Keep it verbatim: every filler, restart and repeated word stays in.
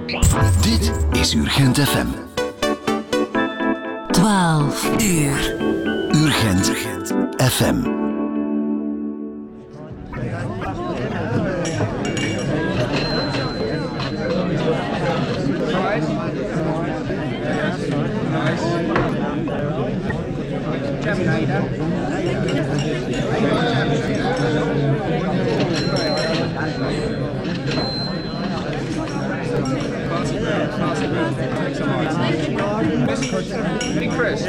Dit is Urgent F M. twaalf uur. Urgent F M. Hey Chris.